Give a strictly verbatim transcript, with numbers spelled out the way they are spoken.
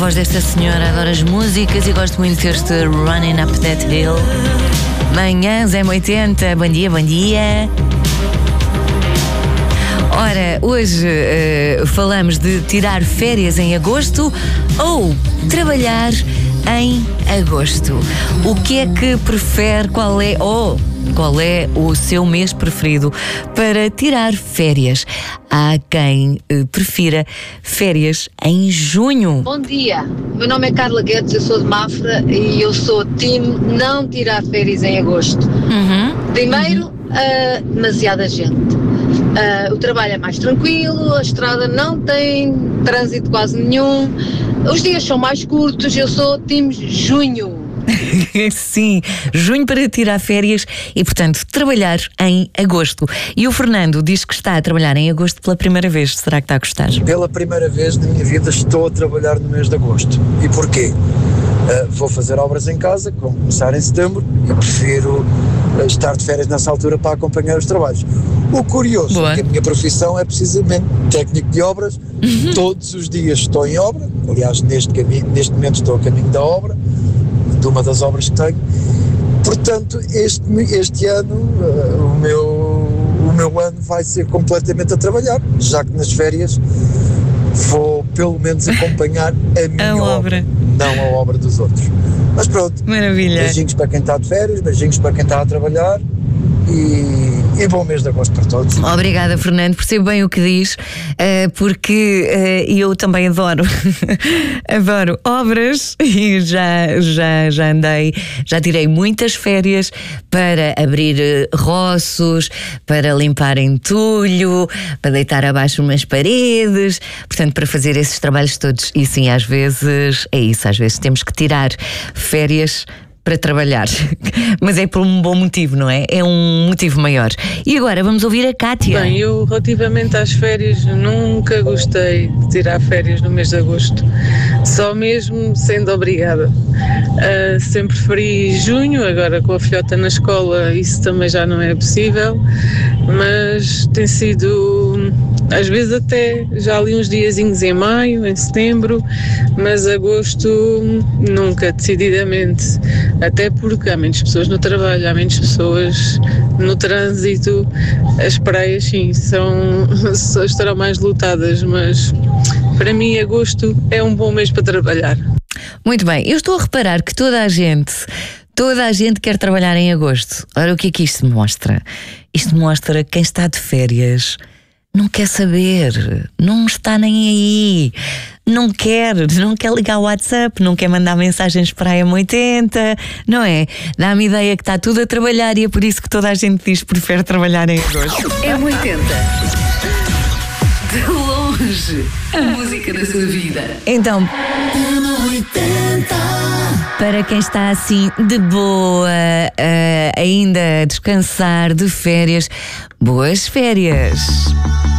A voz desta senhora, adoro as músicas e gosto muito deste Running Up That Hill. Manhãs M oitenta, bom dia, bom dia. Ora, hoje uh, falamos de tirar férias em agosto ou trabalhar em agosto. O que é que prefere? Qual é, ou qual é o seu mês preferido para tirar férias? Há quem uh, prefira férias em junho. Bom dia, meu nome é Carla Guedes, eu sou de Mafra e eu sou time não tirar férias em agosto. Uhum. Primeiro, uh, demasiada gente. Uh, o trabalho é mais tranquilo, a estrada não tem trânsito quase nenhum, os dias são mais curtos, eu sou time junho. Sim, junho para tirar férias e, portanto, trabalhar em agosto. E o Fernando diz que está a trabalhar em agosto pela primeira vez. Será que está a gostar? Pela primeira vez na minha vida estou a trabalhar no mês de agosto. E porquê? Uh, vou fazer obras em casa, que vão começar em setembro, e prefiro uh, estar de férias nessa altura para acompanhar os trabalhos. O curioso Boa. é que a minha profissão é precisamente técnico de obras. Uhum. Todos os dias estou em obra, aliás, neste, caminho, neste momento estou a caminho da obra, de uma das obras que tenho. Portanto, este, este ano, uh, o, meu, o meu ano vai ser completamente a trabalhar, já que nas férias vou pelo menos acompanhar a minha a obra. obra, não a obra dos outros. Mas pronto, maravilha. Beijinhos para quem está de férias, beijinhos para quem está a trabalhar e, e bom mês de agosto para todos. Obrigada, Fernando, percebo bem o que diz, porque eu também adoro adoro obras e já, já, já andei, já tirei muitas férias para abrir roços, para limpar entulho, para deitar abaixo umas paredes, portanto para fazer esses trabalhos todos. E sim, às vezes é isso, às vezes temos que tirar férias para trabalhar, mas é por um bom motivo, não é? É um motivo maior. E agora vamos ouvir a Cátia. Bem, eu relativamente às férias nunca gostei de tirar férias no mês de agosto, só mesmo sendo obrigada. Uh, sempre preferi junho, agora com a filhota na escola isso também já não é possível, mas tem sido, às vezes até já ali uns diazinhos em maio, em setembro, mas agosto nunca, decididamente. Até porque há menos pessoas no trabalho, há menos pessoas no trânsito, as praias sim, são, estarão mais lotadas, mas para mim agosto é um bom mês para trabalhar. Muito bem, eu estou a reparar que toda a gente, toda a gente quer trabalhar em agosto. Ora, o que é que isto mostra? Isto mostra que quem está de férias não quer saber, não está nem aí, não quer, não quer ligar o WhatsApp, não quer mandar mensagens para a M oitenta, não é? Dá-me ideia que está tudo a trabalhar e é por isso que toda a gente diz que prefere trabalhar em agosto. M oitenta. De longe, a música da sua vida. Então, para quem está assim de boa, uh, ainda a descansar de férias, boas férias.